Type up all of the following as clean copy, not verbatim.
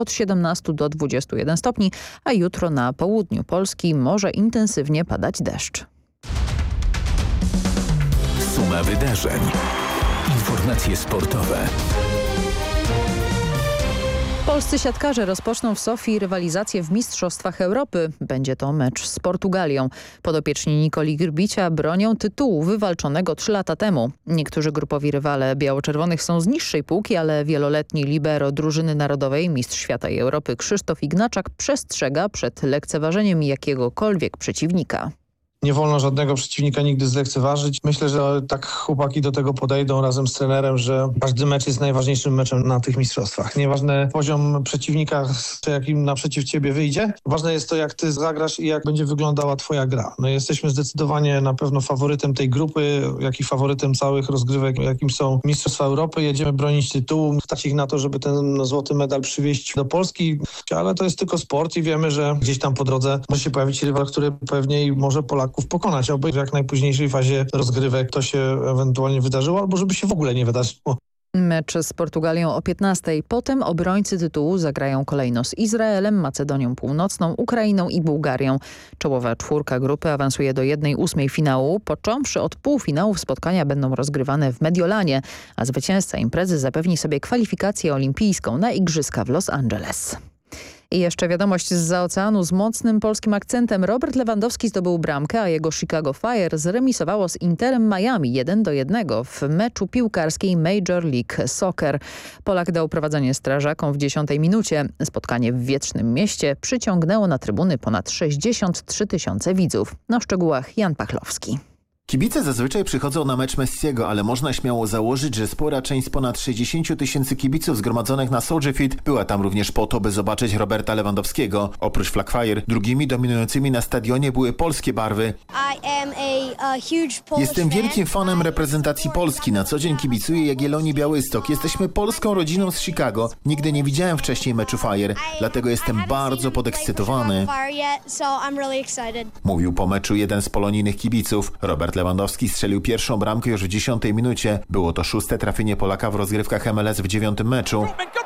od 17 do 21 stopni, a jutro na południu Polski może intensywnie padać deszcz. Suma wydarzeń. Informacje sportowe. Polscy siatkarze rozpoczną w Sofii rywalizację w Mistrzostwach Europy. Będzie to mecz z Portugalią. Podopieczni Nikoli Grbicia bronią tytułu wywalczonego 3 lata temu. Niektórzy grupowi rywale biało-czerwonych są z niższej półki, ale wieloletni libero drużyny narodowej, mistrz świata i Europy Krzysztof Ignaczak przestrzega przed lekceważeniem jakiegokolwiek przeciwnika. Nie wolno żadnego przeciwnika nigdy zlekceważyć. Myślę, że tak chłopaki do tego podejdą razem z trenerem, że każdy mecz jest najważniejszym meczem na tych mistrzostwach. Nieważny poziom przeciwnika, jakim naprzeciw ciebie wyjdzie. Ważne jest to, jak ty zagrasz i jak będzie wyglądała twoja gra. No jesteśmy zdecydowanie na pewno faworytem tej grupy, jak i faworytem całych rozgrywek, jakim są Mistrzostwa Europy. Jedziemy bronić tytułu, stać ich na to, żeby ten złoty medal przywieźć do Polski. Ale to jest tylko sport i wiemy, że gdzieś tam po drodze może się pojawić rywal, który pewnie i może Polaków pokonać, albo w jak najpóźniejszej fazie rozgrywek to się ewentualnie wydarzyło, albo żeby się w ogóle nie wydarzyło. Mecz z Portugalią o 15:00. Potem obrońcy tytułu zagrają kolejno z Izraelem, Macedonią Północną, Ukrainą i Bułgarią. Czołowa czwórka grupy awansuje do 1/8 finału. Począwszy od półfinałów spotkania będą rozgrywane w Mediolanie, a zwycięzca imprezy zapewni sobie kwalifikację olimpijską na Igrzyska w Los Angeles. I jeszcze wiadomość zza oceanu z mocnym polskim akcentem. Robert Lewandowski zdobył bramkę, a jego Chicago Fire zremisowało z Interem Miami 1-1 w meczu piłkarskiej Major League Soccer. Polak dał prowadzenie strażakom w 10. minucie. Spotkanie w Wietrznym Mieście przyciągnęło na trybuny ponad 63 000 widzów. Na szczegółach Jan Pachlowski. Kibice zazwyczaj przychodzą na mecz Messiego, ale można śmiało założyć, że spora część z ponad 60 000 kibiców zgromadzonych na Soldier Field była tam również po to, by zobaczyć Roberta Lewandowskiego. Oprócz Flag Fire, drugimi dominującymi na stadionie były polskie barwy. Jestem wielkim fanem reprezentacji Polski. Na co dzień kibicuję Jagiellonii Białystok. Jesteśmy polską rodziną z Chicago. Nigdy nie widziałem wcześniej meczu Fire, dlatego jestem bardzo podekscytowany. Mówił po meczu jeden z polonijnych kibiców. Robert Lewandowski strzelił pierwszą bramkę już w 10. minucie. Było to 6. trafienie Polaka w rozgrywkach MLS w 9. meczu.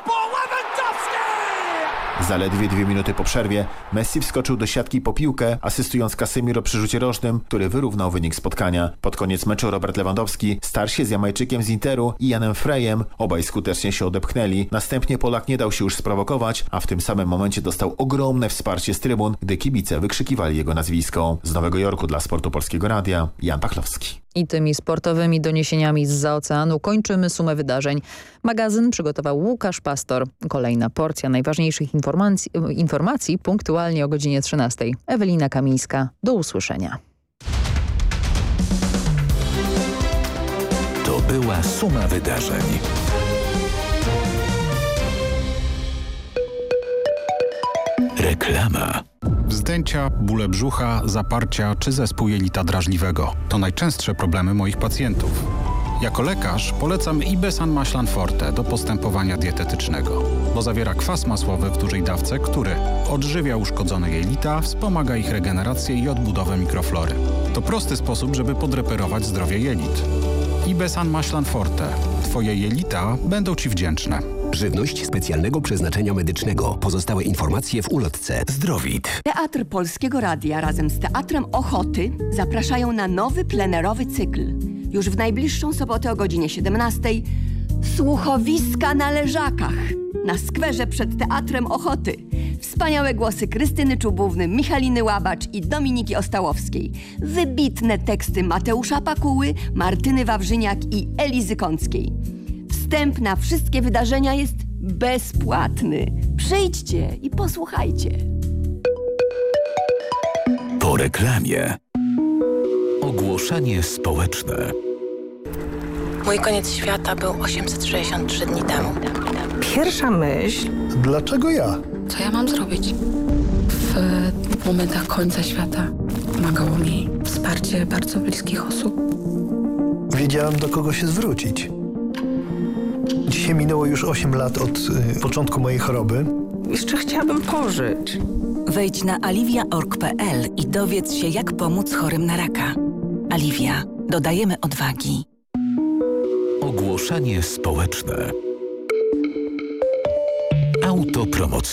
Zaledwie 2 minuty po przerwie Messi wskoczył do siatki po piłkę, asystując Casemiro przy rzucie rożnym, który wyrównał wynik spotkania. Pod koniec meczu Robert Lewandowski starł się z Jamajczykiem z Interu i Janem Freyem. Obaj skutecznie się odepchnęli. Następnie Polak nie dał się już sprowokować, a w tym samym momencie dostał ogromne wsparcie z trybun, gdy kibice wykrzykiwali jego nazwisko. Z Nowego Jorku dla Sportu Polskiego Radia, Jan Pachlowski. I tymi sportowymi doniesieniami zza oceanu kończymy sumę wydarzeń. Magazyn przygotował Łukasz Pastor. Kolejna porcja najważniejszych informacji punktualnie o godzinie 13:00. Ewelina Kamińska. Do usłyszenia. To była suma wydarzeń. Reklama. Wzdęcia, bóle brzucha, zaparcia czy zespół jelita drażliwego to najczęstsze problemy moich pacjentów. Jako lekarz polecam Ibesan Maślan Forte do postępowania dietetycznego, bo zawiera kwas masłowy w dużej dawce, który odżywia uszkodzone jelita, wspomaga ich regenerację i odbudowę mikroflory. To prosty sposób, żeby podreperować zdrowie jelit. Ibesan Maślan Forte. Twoje jelita będą Ci wdzięczne. Żywność specjalnego przeznaczenia medycznego. Pozostałe informacje w ulotce. Zdrowit. Teatr Polskiego Radia razem z Teatrem Ochoty zapraszają na nowy plenerowy cykl. Już w najbliższą sobotę o godzinie 17:00 Słuchowiska na Leżakach na skwerze przed Teatrem Ochoty. Wspaniałe głosy Krystyny Czubówny, Michaliny Łabacz i Dominiki Ostałowskiej. Wybitne teksty Mateusza Pakuły, Martyny Wawrzyniak i Elizy Kąckiej. Wstęp na wszystkie wydarzenia jest bezpłatny. Przyjdźcie i posłuchajcie. Po reklamie. Ogłoszenie społeczne. Mój koniec świata był 863 dni temu. Pierwsza myśl... Dlaczego ja? Co ja mam zrobić? W momentach końca świata pomagało mi wsparcie bardzo bliskich osób. Wiedziałem, do kogo się zwrócić. Dzisiaj minęło już 8 lat od początku mojej choroby. Jeszcze chciałabym pożyć. Wejdź na aliwia.org.pl i dowiedz się, jak pomóc chorym na raka. Aliwia. Dodajemy odwagi. Ogłoszenie społeczne. Autopromocja.